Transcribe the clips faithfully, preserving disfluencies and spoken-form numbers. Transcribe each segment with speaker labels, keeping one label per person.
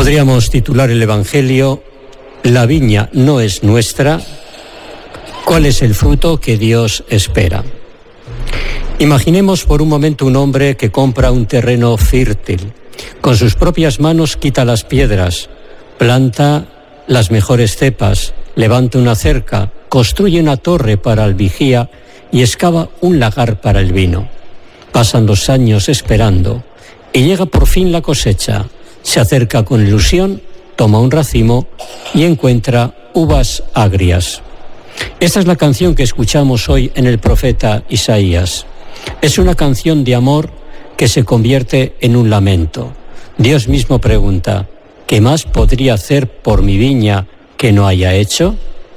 Speaker 1: Podríamos titular el Evangelio: La viña no es nuestra. ¿Cuál es el fruto que Dios espera? Imaginemos por un momento un hombre que compra un terreno fértil. Con sus propias manos quita las piedras, planta las mejores cepas, levanta una cerca, construye una torre para el vigía y excava un lagar para el vino. Pasan los años esperando y llega por fin la cosecha. Se acerca con ilusión, toma un racimo y encuentra uvas agrias. Esta es la canción que escuchamos hoy en el profeta Isaías. Es una canción de amor que se convierte en un lamento. Dios mismo pregunta: ¿qué más podría hacer por mi viña que no haya hecho?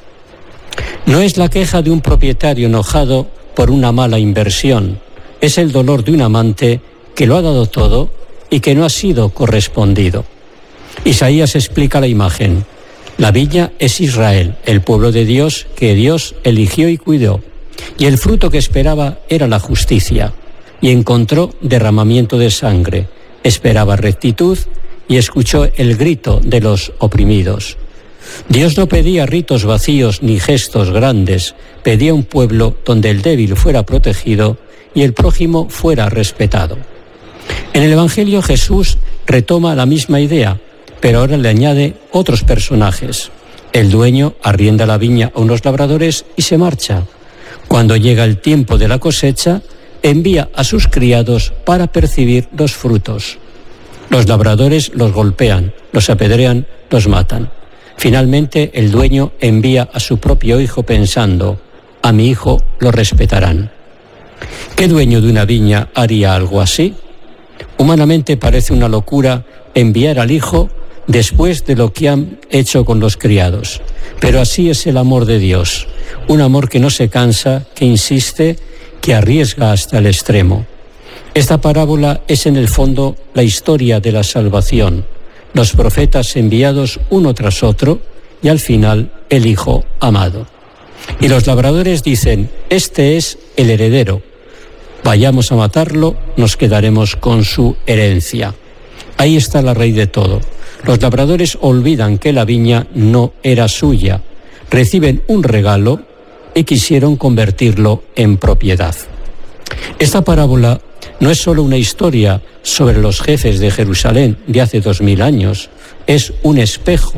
Speaker 1: No es la queja de un propietario enojado por una mala inversión. Es el dolor de un amante que lo ha dado todo y que no ha sido correspondido. Isaías explica la imagen. La viña es Israel, el pueblo de Dios que Dios eligió y cuidó. Y el fruto que esperaba era la justicia. Y encontró derramamiento de sangre. Esperaba rectitud y escuchó el grito de los oprimidos. Dios no pedía ritos vacíos ni gestos grandes. Pedía un pueblo donde el débil fuera protegido y el prójimo fuera respetado. En el Evangelio Jesús retoma la misma idea, pero ahora le añade otros personajes. El dueño arrienda la viña a unos labradores y se marcha. Cuando llega el tiempo de la cosecha, envía a sus criados para percibir los frutos. Los labradores los golpean, los apedrean, los matan. Finalmente, el dueño envía a su propio hijo pensando: a mi hijo lo respetarán. ¿Qué dueño de una viña haría algo así? Humanamente parece una locura enviar al hijo después de lo que han hecho con los criados. Pero así es el amor de Dios, un amor que no se cansa, que insiste, que arriesga hasta el extremo. Esta parábola es en el fondo la historia de la salvación, los profetas enviados uno tras otro y al final el Hijo amado. Y los labradores dicen: este es el heredero, vayamos a matarlo, nos quedaremos con su herencia. Ahí está la raíz de todo. Los labradores olvidan que la viña no era suya, reciben un regalo y quisieron convertirlo en propiedad. Esta parábola no es solo una historia sobre los jefes de Jerusalén de hace dos mil años, es un espejo.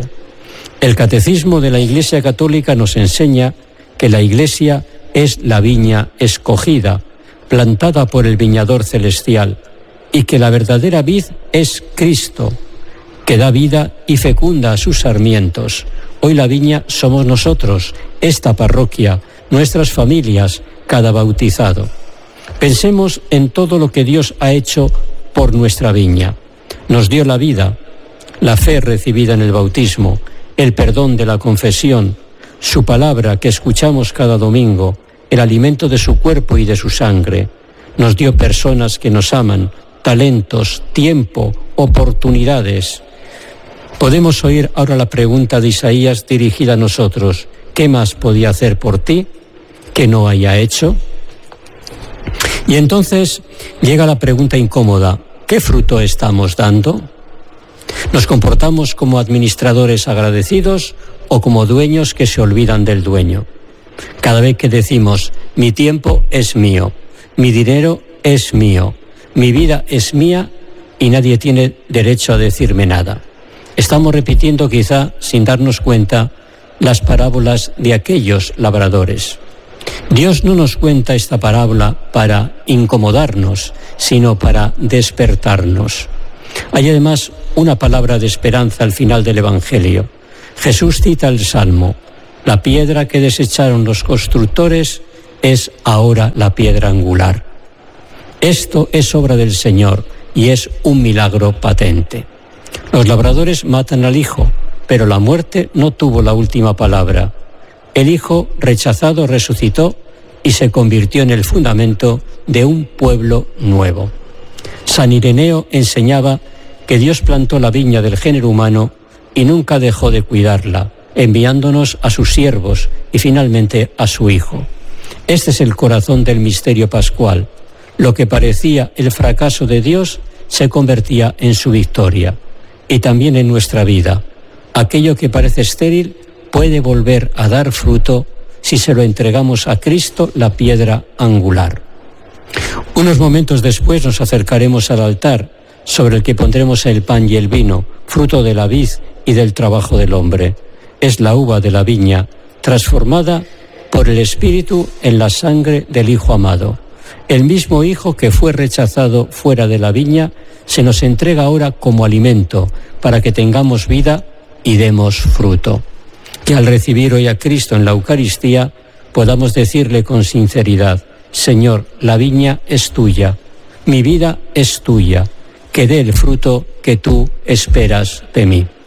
Speaker 1: El Catecismo de la Iglesia Católica nos enseña que la Iglesia es la viña escogida, plantada por el viñador celestial, y que la verdadera vid es Cristo, que da vida y fecunda a sus sarmientos. Hoy la viña somos nosotros, esta parroquia, nuestras familias, cada bautizado. Pensemos en todo lo que Dios ha hecho por nuestra viña. Nos dio la vida, la fe recibida en el bautismo, el perdón de la confesión, su palabra que escuchamos cada domingo, el alimento de su cuerpo y de su sangre. Nos dio personas que nos aman, talentos, tiempo, oportunidades. Podemos oír ahora la pregunta de Isaías dirigida a nosotros: ¿qué más podía hacer por ti que no haya hecho? Y entonces llega la pregunta incómoda: ¿qué fruto estamos dando? ¿Nos comportamos como administradores agradecidos o como dueños que se olvidan del dueño? Cada vez que decimos: mi tiempo es mío, mi dinero es mío, mi vida es mía y nadie tiene derecho a decirme nada, estamos repitiendo, quizá sin darnos cuenta, las parábolas de aquellos labradores. Dios no nos cuenta esta parábola para incomodarnos, sino para despertarnos. Hay además una palabra de esperanza al final del Evangelio. Jesús cita el Salmo: la piedra que desecharon los constructores es ahora la piedra angular. Esto es obra del Señor y es un milagro patente. Los labradores matan al hijo, pero la muerte no tuvo la última palabra. El hijo rechazado resucitó y se convirtió en el fundamento de un pueblo nuevo. San Ireneo enseñaba que Dios plantó la viña del género humano y nunca dejó de cuidarla, enviándonos a sus siervos y finalmente a su Hijo. Este es el corazón del misterio pascual. Lo que parecía el fracaso de Dios se convertía en su victoria. y también en nuestra vida. Aquello que parece estéril puede volver a dar fruto si se lo entregamos a Cristo, la piedra angular. Unos momentos después nos acercaremos al altar, sobre el que pondremos el pan y el vino, fruto de la vid y del trabajo del hombre. Es la uva de la viña, transformada por el Espíritu en la sangre del Hijo amado. El mismo Hijo que fue rechazado fuera de la viña se nos entrega ahora como alimento para que tengamos vida y demos fruto. Que al recibir hoy a Cristo en la Eucaristía podamos decirle con sinceridad: Señor, la viña es tuya, mi vida es tuya, que dé el fruto que tú esperas de mí.